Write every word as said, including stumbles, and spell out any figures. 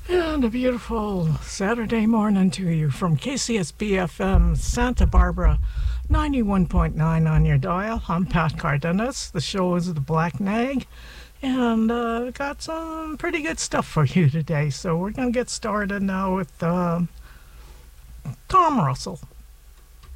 And a beautiful Saturday morning to you from K C S B F M Santa Barbara, ninety-one point nine on your dial. I'm Pat Cardenas. The show is The Black Nag, and uh, got some pretty good stuff for you today. So we're going to get started now with uh, Tom Russell.